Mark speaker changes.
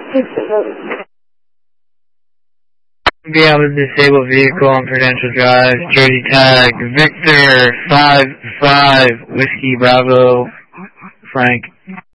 Speaker 1: Be able to disable vehicle on Prudential Drive, Jersey tag, Victor 55, Whiskey Bravo, Frank.